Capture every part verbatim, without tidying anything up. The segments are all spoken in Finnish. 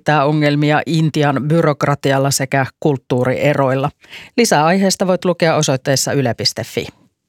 sietää ongelmia Intian byrokratialla sekä kulttuurieroilla. Lisää aiheesta voit lukea osoitteessa yle piste fi.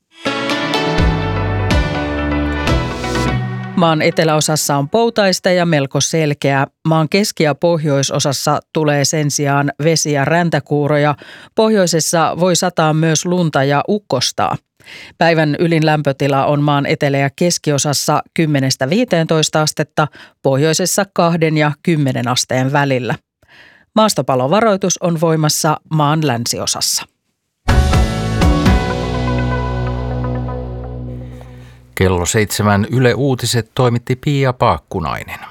Maan eteläosassa on poutaista ja melko selkeää. Maan keski- ja pohjoisosassa tulee sen sijaan vesi- ja räntäkuuroja. Pohjoisessa voi sataa myös lunta ja ukkostaa. Päivän ylin lämpötila on maan etelä- ja keskiosassa kymmenestä viiteentoista astetta, pohjoisessa kahden ja kymmenen asteen välillä. Maastopalovaroitus on voimassa maan länsiosassa. Kello seitsemän Yle Uutiset toimitti Pia Paakkunainen.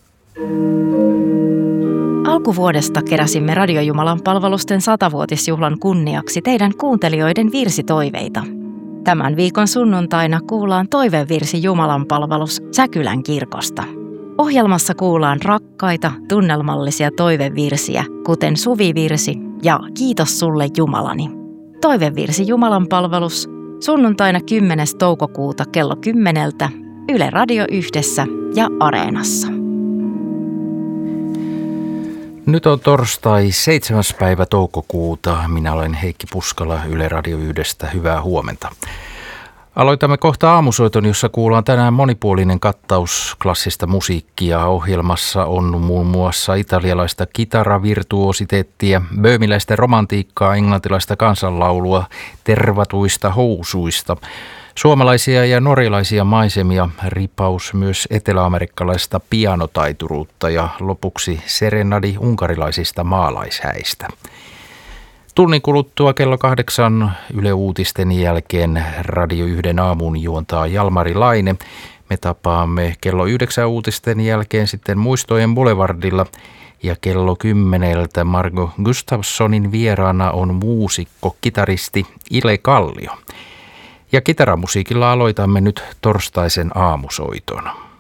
Alkuvuodesta keräsimme Radiojumalan palvelusten satavuotisjuhlan kunniaksi teidän kuuntelijoiden virsitoiveita. Tämän viikon sunnuntaina kuullaan toivevirsi Jumalan palvelus Säkylän kirkosta. Ohjelmassa kuullaan rakkaita, tunnelmallisia toivevirsiä, kuten Suvivirsi ja Kiitos sulle Jumalani. Toivevirsi Jumalan palvelus sunnuntaina kymmenes toukokuuta kello kymmeneltä Yle Radio Yhdessä ja Areenassa. Nyt on torstai seitsemäs päivä toukokuuta. Minä olen Heikki Puskala Yle Radio Yhdestä. Hyvää huomenta. Aloitamme kohta aamusoiton, jossa kuullaan tänään monipuolinen kattaus klassista musiikkia. Ohjelmassa on muun muassa italialaista kitaravirtuositeettia, böhmiläistä romantiikkaa, englantilaista kansanlaulua, tervatuista housuista, suomalaisia ja norjalaisia maisemia, ripaus myös eteläamerikkalaista pianotaituruutta ja lopuksi serenadi unkarilaisista maalaishäistä. Tunnin kuluttua kello kahdeksan Yle Uutisten jälkeen Radio yhden aamun juontaa Jalmari Laine. Me tapaamme kello yhdeksän uutisten jälkeen sitten Muistojen Boulevardilla ja kello kymmeneltä Margo Gustafssonin vieraana on muusikko, kitaristi Ile Kallio. Ja kitaramusiikilla aloitamme nyt torstaisen aamusoiton.